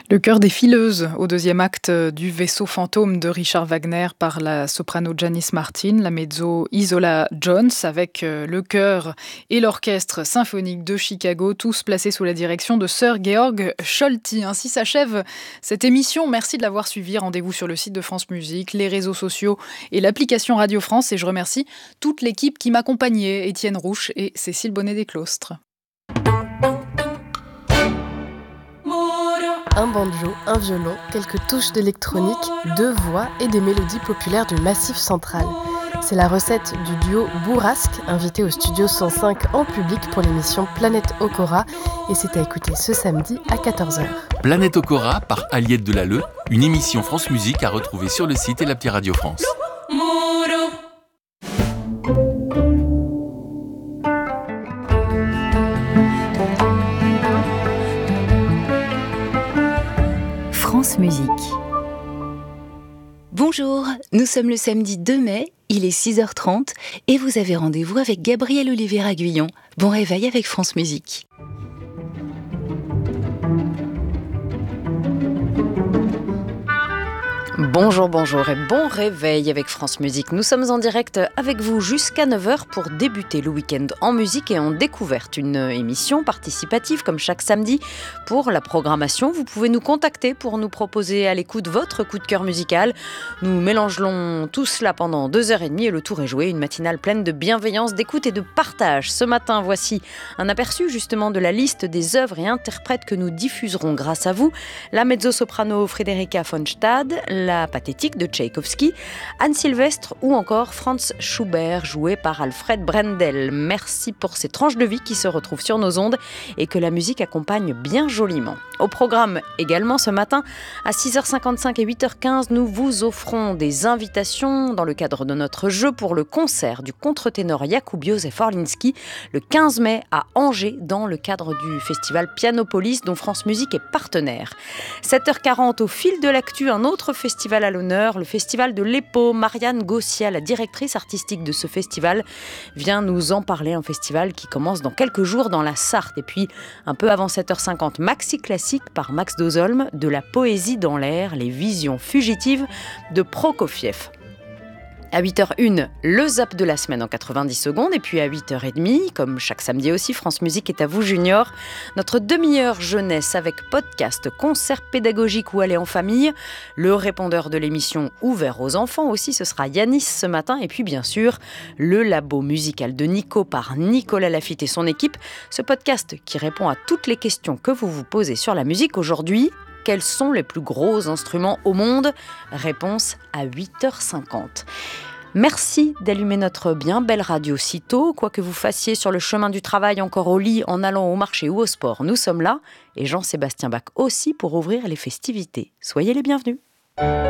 Le chœur des fileuses au deuxième acte du Vaisseau fantôme de Richard Wagner par la soprano Janice Martin, la mezzo Isola Jones avec le chœur et l'orchestre symphonique de Chicago, tous placés sous la direction de Sir Georg Scholti. Ainsi s'achève cette émission. Merci de l'avoir suivi. Rendez-vous sur le site de France Musique, les réseaux sociaux et l'application Radio France. Et je remercie toute l'équipe qui m'accompagnait, Étienne Rouche et Cécile Bonnet-Desclostres. Un banjo, un violon, quelques touches d'électronique, 2 voix et des mélodies populaires du Massif central. C'est la recette du duo Bourrasque, invité au studio 105 en public pour l'émission Planète Okora, et c'est à écouter ce samedi à 14h. Planète Okora par Aliette Delalleux, une émission France Musique à retrouver sur le site et l'appli Radio France. France Musique. Bonjour, nous sommes le samedi 2 mai, il est 6h30 et vous avez rendez-vous avec Gabriel Oliveira-Guyon. Bon réveil avec France Musique. Bonjour et bon réveil avec France Musique. Nous sommes en direct avec vous jusqu'à 9h pour débuter le week-end en musique et en découverte. Une émission participative comme chaque samedi. Pour la programmation, vous pouvez nous contacter pour nous proposer à l'écoute votre coup de cœur musical. Nous mélangerons tout cela pendant 2h30 et le tour est joué. Une matinale pleine de bienveillance, d'écoute et de partage. Ce matin, voici un aperçu justement de la liste des œuvres et interprètes que nous diffuserons grâce à vous. La mezzo-soprano Frédérica von Stade, la Pathétique de Tchaïkovski, Anne Sylvestre ou encore Franz Schubert joué par Alfred Brendel. Merci pour ces tranches de vie qui se retrouvent sur nos ondes et que la musique accompagne bien joliment. Au programme également ce matin, à 6h55 et 8h15, nous vous offrons des invitations dans le cadre de notre jeu pour le concert du contre-ténor Jakub Józef Orliński le 15 mai à Angers dans le cadre du festival Pianopolis dont France Musique est partenaire. 7h40 au fil de l'actu, un autre festival à l'honneur, le festival de l'EPO. Marianne Gossia, la directrice artistique de ce festival, vient nous en parler. Un festival qui commence dans quelques jours dans la Sarthe. Et puis, un peu avant 7h50, Maxi Classique par Max Dozolm, de la poésie dans l'air, les visions fugitives de Prokofiev. À 8h01, le zap de la semaine en 90 secondes. Et puis à 8h30, comme chaque samedi aussi, France Musique est à vous Junior. Notre demi-heure jeunesse avec podcast, concert pédagogique ou aller en famille. Le répondeur de l'émission ouvert aux enfants aussi, ce sera Yanis ce matin. Et puis bien sûr, le labo musical de Nico par Nicolas Lafitte et son équipe. Ce podcast qui répond à toutes les questions que vous vous posez sur la musique aujourd'hui. Quels sont les plus gros instruments au monde ? Réponse à 8h50. Merci d'allumer notre bien belle radio si tôt. Quoi que vous fassiez sur le chemin du travail, encore au lit, en allant au marché ou au sport, nous sommes là. Et Jean-Sébastien Bach aussi pour ouvrir les festivités. Soyez les bienvenus.